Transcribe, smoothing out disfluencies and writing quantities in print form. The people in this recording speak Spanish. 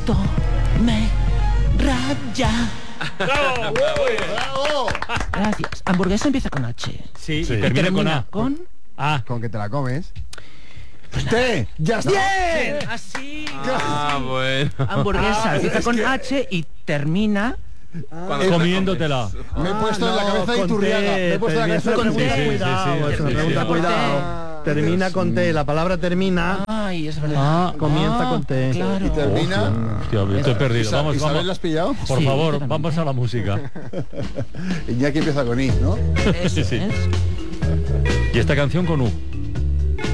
esto me raya. ¡Bravo! ¡Bravo! Gracias. Hamburguesa empieza con H. Sí, Sí. y termina con A. Con... A. Con que te la comes. ¡Te! ¡Ya está! ¡Bien! Así. Bueno. Hamburguesa empieza con H y termina Comiéndotela. Me he puesto en la cabeza de Iturriaga. Me he puesto en la cabeza de con Iturriaga. T. Cuidado, es una sí, pregunta, sí. cuidado. Termina con T, la palabra termina, Ay, es verdad. comienza con T. Claro. Y termina. Hostia, me estoy perdido. Vamos, ¿Isabel vamos. lo has pillado? Por Sí, favor, totalmente. vamos a la música. Iñaki empieza con I, ¿no? Eso Sí. es. Y esta canción con U.